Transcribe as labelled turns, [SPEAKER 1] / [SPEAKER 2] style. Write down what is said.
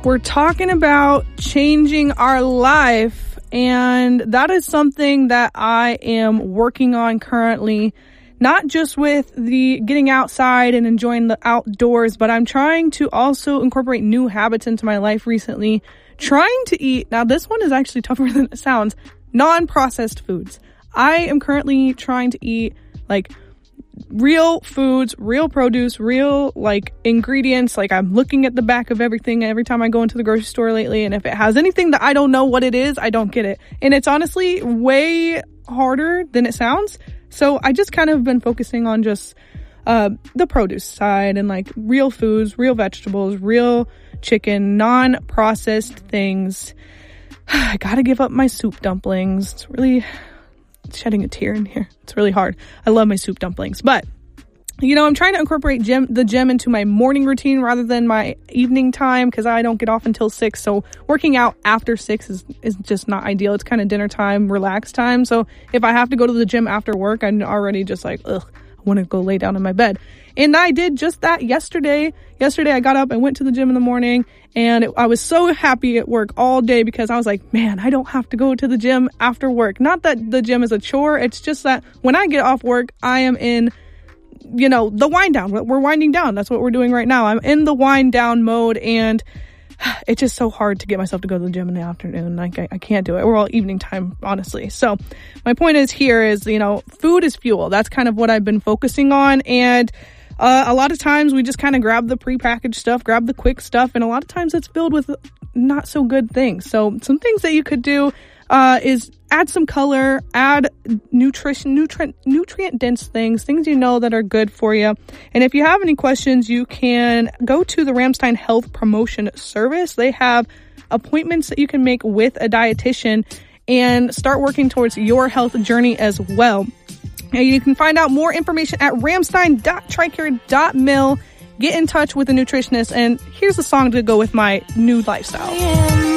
[SPEAKER 1] we're talking about changing our life, and that is something that I am working on currently, not just with the getting outside and enjoying the outdoors, but I'm trying to also incorporate new habits into my life recently, trying to eat, now this one is actually tougher than it sounds, non-processed foods. I am currently trying to eat like real foods, real produce, real like ingredients. Like I'm looking at the back of everything every time I go into the grocery store lately, and if it has anything that I don't know what it is, I don't get it. And it's honestly way harder than it sounds. So I just kind of been focusing on just the produce side and like real foods, real vegetables, real chicken, non-processed things. I gotta give up my soup dumplings. It's really shedding a tear in here. It's really hard. I love my soup dumplings, but you know, I'm trying to incorporate the gym into my morning routine rather than my evening time because I don't get off until 6. So working out after 6 is just not ideal. It's kind of dinner time, relaxed time. So if I have to go to the gym after work, I'm already just like, ugh, I want to go lay down in my bed. And I did just that yesterday. Yesterday I got up and went to the gym in the morning, and I was so happy at work all day because I was like, man, I don't have to go to the gym after work. Not that the gym is a chore. It's just that when I get off work, I am in, you know, the wind down. We're winding down. That's what we're doing right now. I'm in the wind down mode, and it's just so hard to get myself to go to the gym in the afternoon. Like I can't do it. We're all evening time, honestly. So my point is here is, you know, food is fuel. That's kind of what I've been focusing on. And a lot of times we just kind of grab the prepackaged stuff, grab the quick stuff, and a lot of times it's filled with not so good things. So some things that you could do is add some color, add nutrient dense things you know that are good for you. And if you have any questions, you can go to the Ramstein Health Promotion Service. They have appointments that you can make with a dietitian and start working towards your health journey as well. And you can find out more information at ramstein.tricare.mil. Get in touch with a nutritionist, and here's a song to go with my new lifestyle.